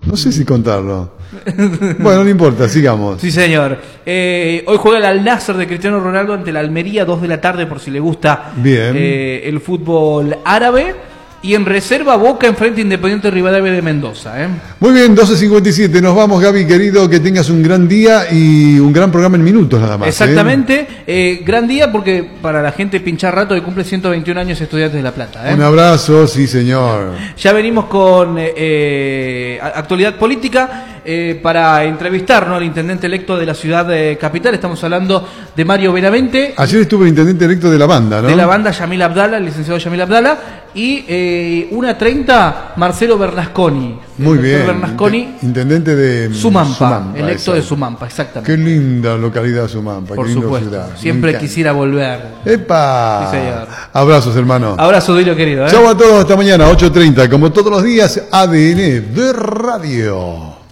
No sé si contarlo. Bueno, no importa, sigamos. Sí, señor. Hoy juega el Al-Nassr de Cristiano Ronaldo ante la Almería, 2 de la tarde, por si le gusta el fútbol árabe. Y en reserva, Boca enfrente Independiente Rivadavia de Mendoza. Muy bien, 12:57. Nos vamos, Gaby, querido. Que tengas un gran día y un gran programa en minutos, nada más. Exactamente. Gran día porque para la gente pinchar rato que cumple 121 años Estudiantes de La Plata. Un abrazo, sí, señor. Ya venimos con actualidad política para entrevistar, ¿no?, al intendente electo de la ciudad capital. Estamos hablando de Mario Benavente. Ayer estuvo el intendente electo de la banda, ¿no? De la banda, Yamil Abdala, el licenciado Yamil Abdala. Y 1:30, Marcelo Bernasconi. Muy bien. Bernasconi, intendente de Sumampa, electo de Sumampa, exactamente. Qué linda localidad Sumampa. Por qué linda supuesto. ciudad. Siempre quisiera volver. ¡Epa! Sí, señor. Abrazos, hermano. Abrazo, Duilio, querido. Chau a todos, hasta mañana, 8:30. Como todos los días, ADN de Radio.